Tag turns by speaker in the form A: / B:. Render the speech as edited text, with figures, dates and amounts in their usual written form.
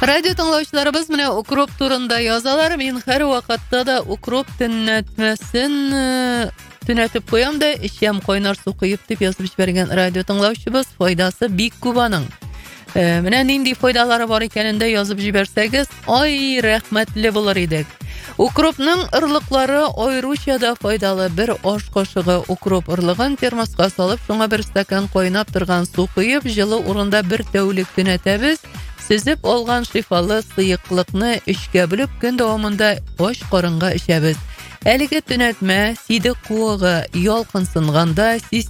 A: Радио тыңлаучыларыбыз менә укроп турында язалар. Мин һәр вакытта да укроп төнәтмәсен төнәтеп куям да эчәм кайнар су куеп дип язып җибәргән радио тыңлаучыбыз. Файдасы бик күп аның. Менә нинди файдалары бар икәнен дә язып җибәрсәгез, ай рәхмәтле булыр идек. Укропның ырлыклары аеруча да файдалы. Бер аш кашыгы укроп ырлыгын термоска салып, шуңа бер стакан кайнап торган су куеп, җылы урында бер тәүлек төнәтәбез. Сизеп алган шифалы сыйыклыкны эчкә бүлеп, көн дәвамында аш карынга эчәбез. Әлеге төнәтмә сиде куыгы ялкынсынганда,